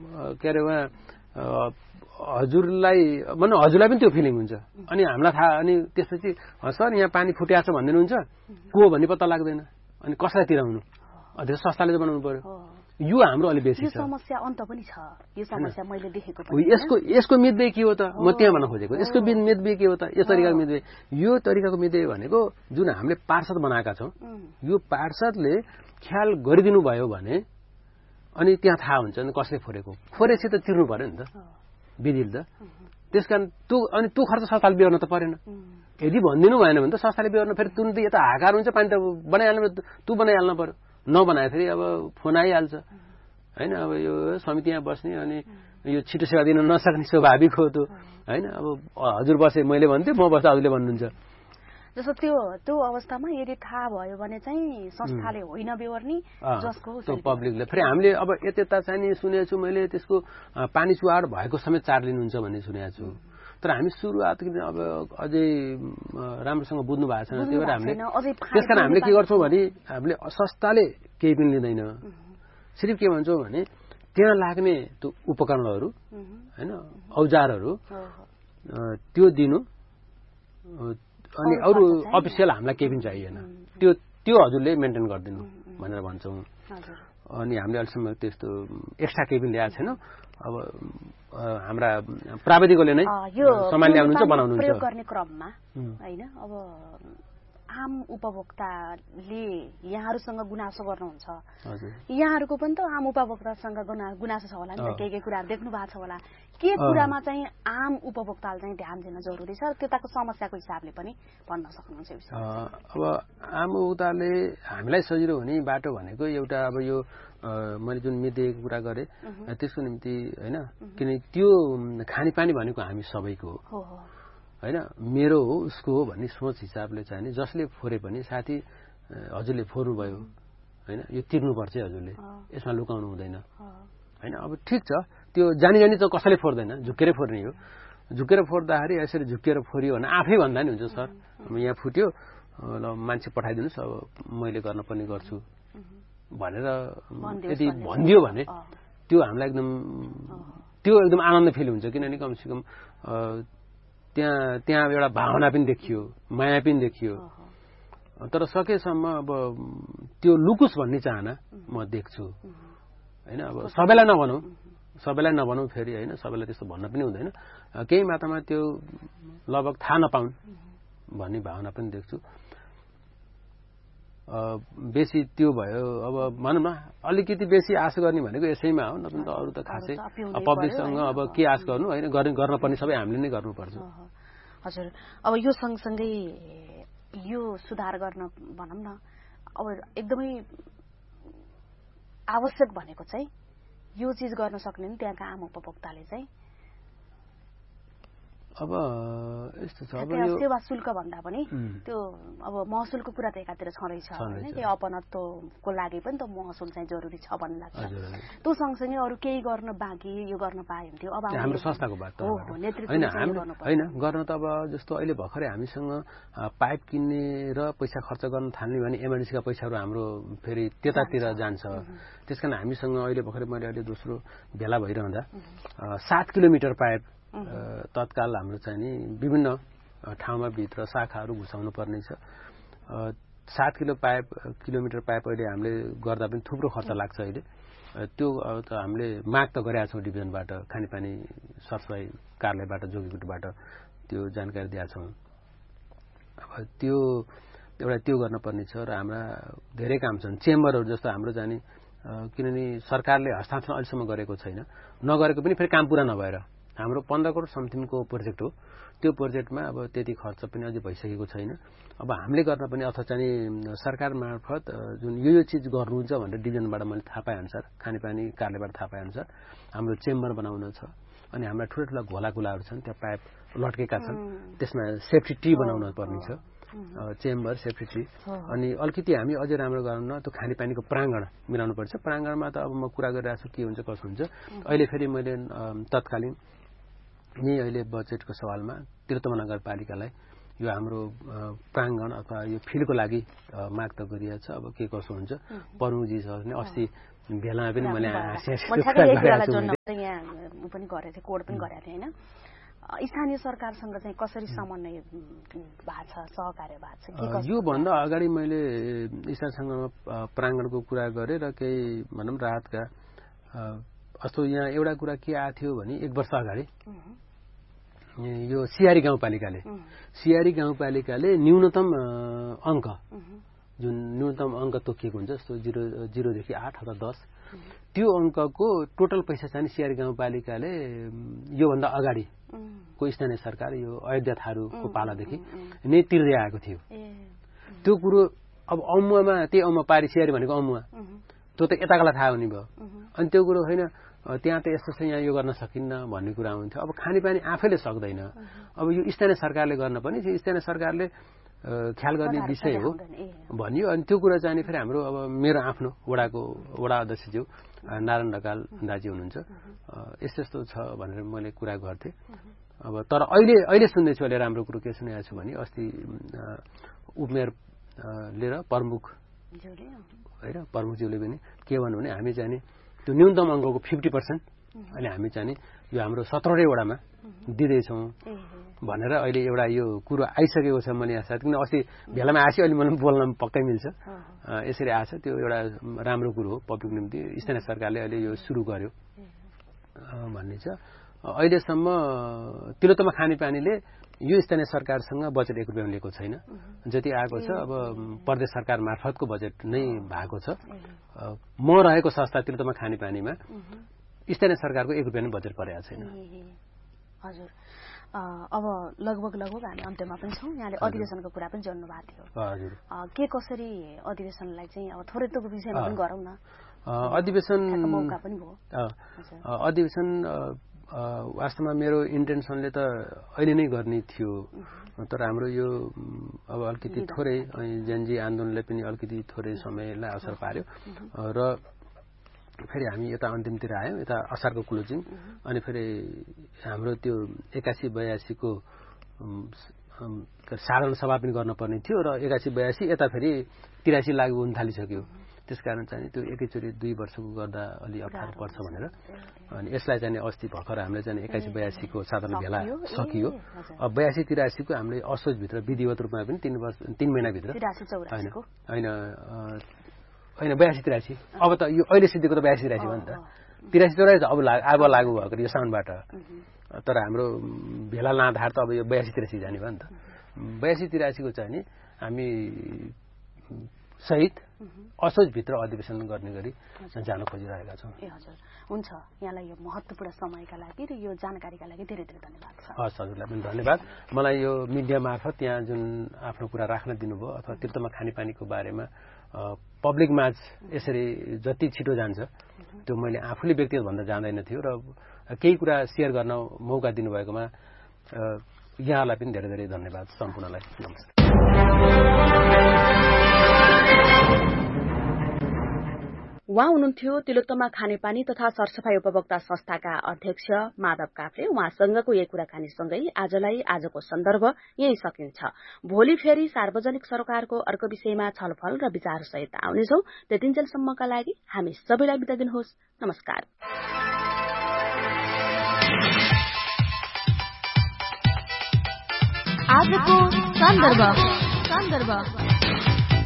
के अरे उहाँ हजुरलाई हजुरलाई पनि त्यो फिलिङ हुन्छ अनि हामीलाई थाहा अनि त्यसपछि सर यहाँ पानी फुटिएको छ भनिदिनुहुन्छ को भन्ने पत्ता लाग्दैन अनि कसलाई तिराउनु धेरै संस्थाले चाहिँ बनाउनु पर्यो यो हाम्रो अलि बेसी छ समस्या अन्त पनि छ यो समस्या मैले देखेको यसको मितव्यय के हो त म त्यहाँ भन्न खोजेको यसको मितव्यय के हो त यस तरिकाको मितव्यय यो तरिकाको मितव्यय भनेको जुन हामीले पार्षद बनाएका छौँ यो पार्षदले ख्याल गरिदिनु भयो भने अनि त्यहाँ थाहा हुन्छ नि कसले फोरेको फोरेपछि त तिर्नु पर्यो नि त विधिले त त्यसकारण त्यो खर्च संस्थाले बिहोर्न त परेन यदि भनिदिनु भएन भने त संस्थाले बिहोर्न फेरि तुरन्तै यता हाकार हुन्छ पानी त बनाइहाल्नु तँ बनाइहाल्नु पर्यो नबनाए फेरि अब फोन आइहाल्छ होइन अब यो समिति यहाँ बस्ने अनि यो छिटो सेवा दिन नसक्ने स्वाभाविक हो त्यो होइन अब हजुर बसे मैले भन्थेँ म बस्दा हजुरले भन्नुहुन्छ जस्तो त्यो अवस्थामा यदि थाहा भयो भने चाहिँ संस्थाले होइन बेहोर्ने जसको त्यो पब्लिकले फेरि हामीले अब यता चाहिँ नि सुनेको छु मैले त्यसको पानी चुहाड भएको समेत चार्ज लिनुहुन्छ भन्ने सुनेको छु तर हामी सुरुवात अब अझै राम्रोसँग बुझ्नु भएको छैन त्यही भएर हामीले त्यसकारण हामीले के गर्छौँ भने हामीले संस्थाले केही पनि लिँदैन सिर्फ के भन्छौँ भने त्यहाँ लाग्ने त्यो उपकरणहरू होइन औजारहरू त्यो दिनु अनि अरू अफिसियल हामीलाई केही पनि चाहिएन त्यो हजुरले मेन्टेन गरिदिनु भनेर भन्छौँ अनि हामीले अहिलेसम्म त्यस्तो एक्स्ट्रा केही पनि ल्याएको छैनौँ अब हाम्रा प्राविधिकले नै सामान ल्याउनुहुन्छ बनाउनुहुन्छ प्रयोग गर्ने क्रममा हैन अब आम उपभोक्ताले यहाँहरुसँग गुनासो गर्नुहुन्छ यहाँहरुको पनि त आम उपभोक्तासँग गुनासो छ होला नि त के कुराहरु देख्नु भएको छ होला के कुरामा चाहिँ आम उपभोक्ताले चाहिँ ध्यान दिन जरुरी छ त्यताको समस्याको हिसाबले पनि भन्न सक्नुहुन्छ अब आम उपभोक्ताले हामीलाई सजिलो हुने बाटो भनेको एउटा अब यो मैले जुन मिडियाको कुरा गरे त्यसको निम्ति हैन किन त्यो खानेपानी भनेको हामी सबैको हो हैन मेरो हो उसको हो भन्ने सोच हिसाबले चाहिँ नि जसले फोरे पनि साथी हजुरले फोर्नु भयो हैन यो तिर्नुपर्छ हजुरले यसमा लुकाउनु हुँदैन हैन अब ठीक छ त्यो जानी जानी त कसैले फोर्दैन झुकेर फोर्ने हो झुकेर फोर्दाखेरि यसरी झुकेर फोरियो भने आफै भन्दा नि हुन्छ सर यहाँ फुट्यो ल मान्छे पठाइदिनुस् अब मैले गर्न पनि गर्छु भनेर यदि भनिदियो भने त्यो हामीलाई एकदम आनन्द फिल हुन्छ किनभने कमसेकम त्यहाँ एउटा भावना पनि देखियो माया पनि देखियो तर सकेसम्म अब त्यो लुकुस भन्ने चाहना म देख्छु हैन अब सबैलाई नभनौं फेरि हैन सबैलाई त्यस्तो भन्न पनि हुँदैन केही मात्रामा त्यो लगभग थाहा नपाउन् भन्ने भावना पनि देख्छु बेसी त्यो भयो अब भनौँ न अलिकति बेसी आश गर्ने भनेको यसैमा हो नत्र त अरू त खासै पब्लिकसँग अब के आश गर्नु हैन गर्न पर्ने सबै हामीले नै गर्नुपर्छ हजुर अब यो सँगसँगै यो सुधार गर्न भनौँ न अब एकदमै आवश्यक भनेको चाहिँ यो चीज गर्न सक्ने नि त्यहाँका आम उपभोक्ताले चाहिँ अब यस्तो छ अब यो सेवा शुल्क भन्दा पनि त्यो अब महसुलको कुरा त एकातिर छँदैछ हैन त्यो अपनत्वको लागि पनि त महसुल चाहिँ जरुरी छ भन्ने लाग्छ त्यो सँगसँगै अरू केही गर्न बाँकी यो गर्न पाए हुन्थ्यो अब हाम्रो संस्थाको बात हैन गर्न त अब जस्तो अहिले भर्खरै हामीसँग पाइप किन्ने र पैसा खर्च गर्न थाल्ने भने एमआरडीसीका पैसाहरू हाम्रो फेरि त्यतातिर जान्छ त्यसकारण हामीसँग अहिले भर्खरै मैले अहिले दोस्रो भेला भइरहँदा 7 किलोमिटर पाइप तत्काल हाम्रो चाहिँ नि विभिन्न ठाउँमा भित्र शाखाहरू घुसाउनु पर्ने छ 7 किलोमिटर पाइप अहिले हामीले गर्दा पनि थुप्रो खर्च लाग्छ अहिले त्यो त हामीले माग त गरेका छौँ डिभिजनबाट खानेपानी सरसफाई कार्यालयबाट जोगीगुटबाट त्यो जानकारी दिएका छौँ अब त्यो एउटा त्यो गर्न पर्ने छ र हाम्रा धेरै काम छन् चेम्बरहरू जस्तो हाम्रो चाहिँ नि किनभने सरकारले हस्तान्तरण अहिलेसम्म गरेको छैन नगरेको पनि फेरि काम पुरा नभएर हाम्रो 15 करोड समथिङको प्रोजेक्ट हो त्यो प्रोजेक्टमा अब त्यति खर्च पनि अझै भइसकेको छैन अब हामीले गर्न पनि अथवा चाहिँ सरकार मार्फत जुन यो चीज गर्नुहुन्छ भनेर डिभिजनबाट मैले थाहा पाए अनुसार खानेपानी कार्यालयबाट थाहा पाए अनुसार हाम्रो चेम्बर बनाउन छ अनि हाम्रा ठुला घोलाकुलाहरू छन् त्यहाँ पाइप लट्केका छन् त्यसमा सेफ्टी टी बनाउन पर्ने छ चेम्बर सेफ्टी टी अनि अलिकति हामी अझै राम्रो गराउन त्यो खानेपानीको प्राङ्गण मिलाउनु पर्छ प्राङ्गणमा त अब म कुरा गरिरहेको छु के हुन्छ कसो हुन्छ अहिले फेरि मैले तत्कालीन अहिले बजेटको सवालमा तिरतमा नगरपालिकालाई यो हाम्रो प्राङ्गण अथवा यो फिल्डको लागि माग त गरिएको छ अब के कसो हुन्छ परमुजी छ भने अस्ति भेलामा पनि मैले पनि गरेको थिए, कोड पनि गरेको थिए होइन। स्थानीय सरकारसँग चाहिँ कसरी समन्वय भएको छ, सहकार्य भएको छ? योभन्दा अगाडि मैले स्थानीयसँग प्राङ्गणको कुरा गरेँ र केही भनौँ राहतका जस्तो यहाँ एउटा कुरा के आएको थियो भने 1 वर्ष अगाडि यो सियारी गाउँपालिकाले न्यूनतम अङ्क जुन न्यूनतम अङ्क तोकिएको हुन्छ जस्तो 0 देखि 8 अथवा 10 त्यो अङ्कको टोटल पैसा चाहिँ सियारी गाउँपालिकाले योभन्दा अगाडि को स्थानीय सरकार यो अयोध्या थारूको पालादेखि नै तिर्दै आएको थियो। त्यो कुरो अब अमुवामा त्यही अमुवा पारी सियारी भनेको अमुवा त्यो त यताकोलाई थाहा हुने भयो। अनि त्यो कुरो होइन त्यहाँ त यस्तो छ यहाँ यो गर्न सकिन्न भन्ने कुरा हुन्थ्यो। अब खानेपानी आफैले सक्दैन, अब यो स्थानीय सरकारले गर्न पनि स्थानीय सरकारले ख्याल गर्ने विषय हो भनियो। अनि त्यो कुरा चाहिँ फेरि हाम्रो अब मेरो आफ्नो वडा अध्यक्षज्यू नारायण ढकाल दाजु हुनुहुन्छ, यस्तो छ भनेर मैले कुरा गर्थेँ। अब तर अहिले सुन्दैछु अहिले राम्रो कुरो के सुनेको छु भने अस्ति उपमेयरले र प्रमुखज्यूले पनि के भन्नु भने हामी चाहिँ त्यो न्यूनतम अङ्कको 50% अहिले हामी चाहिँ यो हाम्रो 17वटै वडामा दिँदैछौँ भनेर अहिले एउटा यो कुरो आइसकेको छ। मैले आशा किन अस्ति भेलामा आएपछि अहिले मलाई बोल्न पक्कै मिल्छ, यसरी आएछ। त्यो एउटा राम्रो कुरो हो पब्लिक निम्ति, स्थानीय सरकारले अहिले यो सुरु गर्यो भन्ने छ। अहिलेसम्म तिलोत्तमा खानेपानीले यो स्थानीय सरकारसँग बजेट 1 रुपैयाँ लिएको छैन, जति आएको छ अब प्रदेश सरकार मार्फतको बजेट नै भएको छ। म रहेको संस्था तिलोत्तमा खानेपानीमा स्थानीय सरकारको 1 रुपैयाँ बजेट परेको छैन। हजुर, अब लगभग हामी अन्त्यमा पनि छौँ। यहाँले अधिवेशनको कुरा पनि जोड्नु भएको थियो। हजुर, के कसरी अधिवेशनलाई चाहिँ अब थोरै त्यो विषयमा पनि गरौँ न। अधिवेशन मौका पनि भयो। अधिवेशन वास्तवमा मेरो इन्टेन्सनले त अहिले नै गर्ने थियो, तर हाम्रो यो अब अलिकति थोरै जेनजी आन्दोलनले पनि अलिकति थोरै समयलाई अवसर पार्यो र फेरि हामी यता अन्तिमतिर आयौँ, यता असारको क्लोजिङ। अनि फेरि हाम्रो त्यो 81-82 को साधारण सभा पनि गर्नुपर्ने थियो र 81-82 यता फेरि 83 लागू हुन थालिसक्यो। त्यसकारण चाहिँ त्यो एकैचोटि 2 वर्षको गर्दा अलि अप्ठ्यारो पर्छ भनेर अनि यसलाई चाहिँ अस्ति भर्खर हामीले चाहिँ 81-82 को साधारण भेला सकियो। अब 82-83 को हामीले असोजभित्र विधिवत रूपमा पनि 3 महिनाभित्र होइन 82-83 अब त यो अहिले सिद्धिको त 82-83 हो नि त। 83-84 अब लागू भएको यो साउनबाट, तर हाम्रो भेला लाँदाखेरि त अब यो 82-83 जाने भयो नि त। 82-83 को चाहिँ नि हामी सहित असोजभित्र अधिवेशन गर्ने गरी जान खोजिरहेका छौँ। हजुर, हुन्छ। यहाँलाई यो महत्त्वपूर्ण समयका लागि र यो जानकारीका लागि धेरै धेरै धन्यवाद छ। हस्, हजुरलाई पनि धन्यवाद। मलाई यो मिडिया मार्फत यहाँ जुन आफ्नो कुरा राख्न दिनुभयो अथवा तिलोत्तमा खानेपानीको बारेमा पब्लिकमा यसरी जति छिटो जान्छ त्यो मैले आफूले व्यक्तिगत भन्दा जान्दैन थियो र केही कुरा सेयर गर्न मौका दिनुभएकोमा यहाँलाई पनि धेरै धेरै धन्यवाद सम्पूर्णलाई। नमस्कार। उहाँ हुनुहुन्थ्यो तिलोत्तमा खानेपानी तथा सरसफाई उपभोक्ता संस्थाका अध्यक्ष माधव काफ्ले। उहाँसँगको यही कुराकानीसँगै आजको सन्दर्भ यही सकिन्छ। भोलि फेरि सार्वजनिक सरोकारको अर्को विषयमा छलफल र विचार सहित आउनेछौं। त्यतिन्जेलसम्मका लागि हामी सबैलाई बिदा दिनुहोस्। नमस्कार। आजको सन्दर्भ